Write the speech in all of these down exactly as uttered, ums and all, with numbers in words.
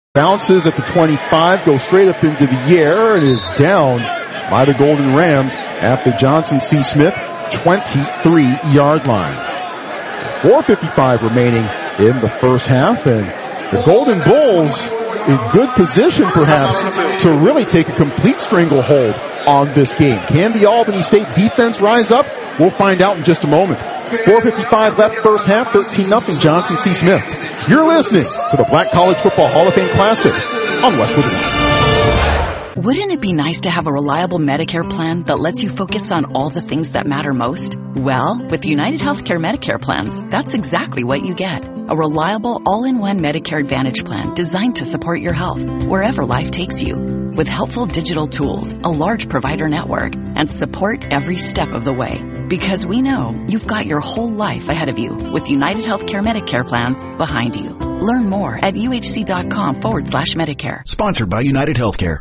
Bounces at the twenty-five, goes straight up into the air, and is down by the Golden Rams at the Johnson C. Smith twenty-three yard line. four fifty-five remaining in the first half, and the Golden Bulls in good position perhaps to really take a complete stranglehold on this game. Can the Albany State defense rise up? We'll find out in just a moment. four fifty-five left first half, thirteen nothing Johnson C. Smith. You're listening to the Black College Football Hall of Fame Classic on Westwood One. Wouldn't it be nice to have a reliable Medicare plan that lets you focus on all the things that matter most? Well, with United Healthcare Medicare plans, that's exactly what you get. A reliable all-in-one Medicare Advantage plan designed to support your health wherever life takes you. With helpful digital tools, a large provider network, and support every step of the way. Because we know you've got your whole life ahead of you with United Healthcare Medicare plans behind you. Learn more at uhc.com forward slash Medicare. Sponsored by United Healthcare.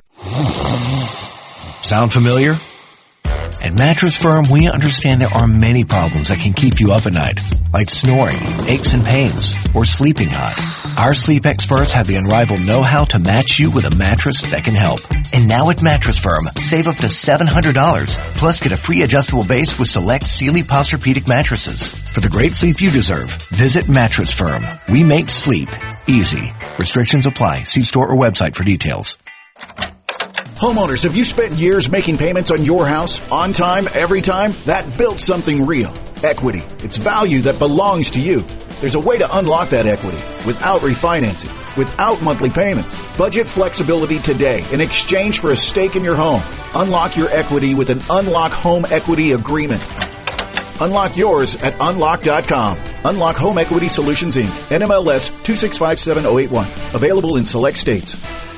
Sound familiar? At Mattress Firm, we understand there are many problems that can keep you up at night, like snoring, aches and pains, or sleeping hot. Our sleep experts have the unrivaled know-how to match you with a mattress that can help. And now at Mattress Firm, save up to seven hundred dollars, plus get a free adjustable base with select Sealy Posturepedic mattresses. For the great sleep you deserve, visit Mattress Firm. We make sleep easy. Restrictions apply. See store or website for details. Homeowners, have you spent years making payments on your house on time, every time? That built something real. Equity. It's value that belongs to you. There's a way to unlock that equity without refinancing, without monthly payments. Budget flexibility today in exchange for a stake in your home. Unlock your equity with an Unlock Home Equity Agreement. Unlock yours at unlock dot com. Unlock Home Equity Solutions, Incorporated. N M L S two six five seven zero eight one. Available in select states.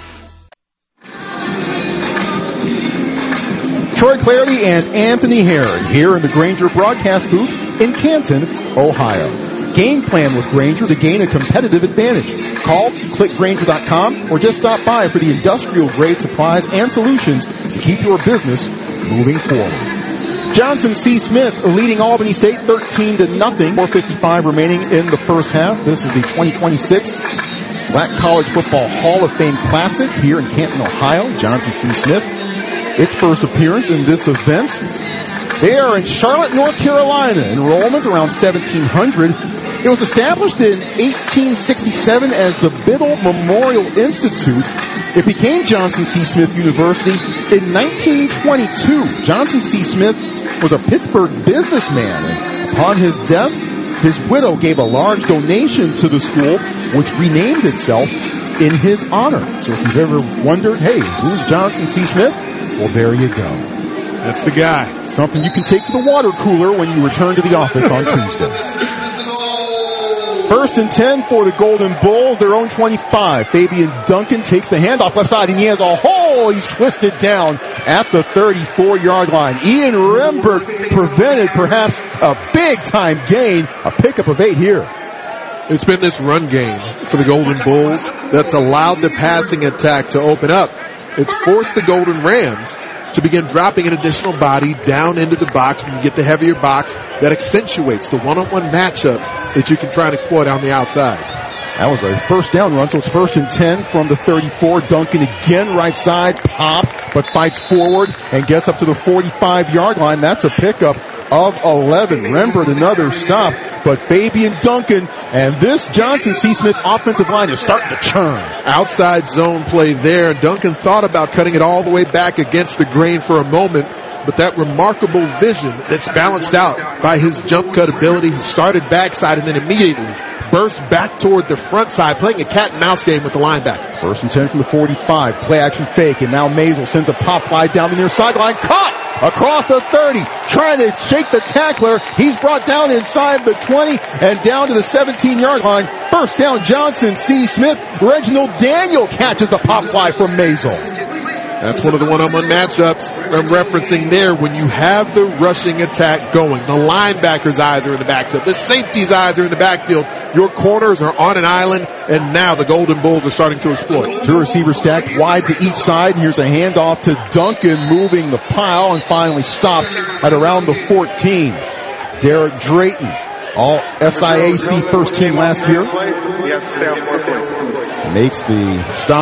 Troy Clarity and Anthony Herron here in the Grainger broadcast booth in Canton, Ohio. Game plan with Grainger to gain a competitive advantage. Call, click Grainger dot com, or just stop by for the industrial-grade supplies and solutions to keep your business moving forward. Johnson C. Smith leading Albany State thirteen to nothing. four fifty-five remaining in the first half. This is the twenty twenty-six Black College Football Hall of Fame Classic here in Canton, Ohio. Johnson C. Smith, its first appearance in this event. They are in Charlotte, North Carolina. Enrollment around seventeen hundred. It was established in eighteen sixty-seven as the Biddle Memorial Institute. It became Johnson C. Smith University in nineteen twenty-two. Johnson C. Smith was a Pittsburgh businessman, and upon his death, his widow gave a large donation to the school, which renamed itself in his honor. So if you've ever wondered, hey, who's Johnson C. Smith? Well, there you go. That's the guy. Something you can take to the water cooler when you return to the office on Tuesday. First and ten for the Golden Bulls, their own twenty-five. Fabian Duncan takes the handoff left side, and he has a hole. He's twisted down at the thirty-four yard line. Ian Rembert prevented perhaps a big-time gain, a pickup of eight here. It's been this run game for the Golden Bulls that's allowed the passing attack to open up. It's forced the Golden Rams to begin dropping an additional body down into the box. When you get the heavier box, that accentuates the one-on-one matchups that you can try and exploit on the outside. That was a first down run, so it's first and ten from the thirty-four. Duncan again, right side, pop, but fights forward and gets up to the forty-five yard line. That's a pickup of eleven. Rembert another stop, but Fabian Duncan and this Johnson C. Smith offensive line is starting to churn. Outside zone play there. Duncan thought about cutting it all the way back against the grain for a moment, but that remarkable vision that's balanced out by his jump cut ability. He started backside and then immediately burst back toward the front side, playing a cat and mouse game with the linebacker. First and ten from the forty-five. Play action fake, and now Maisel sends a pop fly down the near sideline. Caught across the thirty, trying to shake the tackler. He's brought down inside the twenty and down to the seventeen yard line. First down, Johnson C. Smith. Reginald Daniel catches the pop fly from Maisel. That's one of the one-on-one matchups I'm referencing there. When you have the rushing attack going, the linebacker's eyes are in the backfield, the safety's eyes are in the backfield, your corners are on an island, and now the Golden Bulls are starting to exploit. Two receivers stacked wide to each side, and here's a handoff to Duncan, moving the pile, and finally stopped at around the fourteen. Derek Drayton, all S I A C first team last year, makes the stop.